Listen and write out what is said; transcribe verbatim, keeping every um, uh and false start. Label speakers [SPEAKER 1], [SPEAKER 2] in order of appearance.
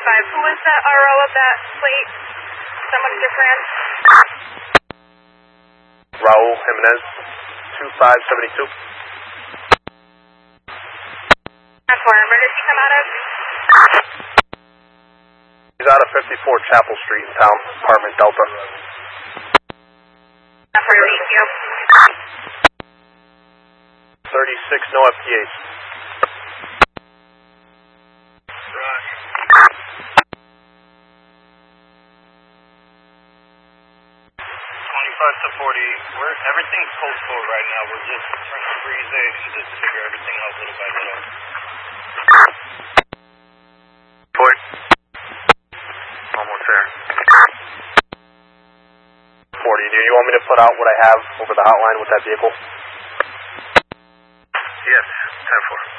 [SPEAKER 1] five. Who was the R O of that plate? Someone different?
[SPEAKER 2] Raul Jimenez, two five seven two.
[SPEAKER 1] That's where emergency come out of?
[SPEAKER 2] He's out of fifty-four Chapel Street in town, apartment Delta.
[SPEAKER 1] That's where we you.
[SPEAKER 2] thirty-six, no F T As.
[SPEAKER 3] twenty-five to forty, we're, everything's cold full right now. We're just trying to freeze it and just figure everything out little by little.
[SPEAKER 2] Ford. Almost there. forty, do you want me to put out what I have over the hotline with that vehicle?
[SPEAKER 3] Yes, ten four.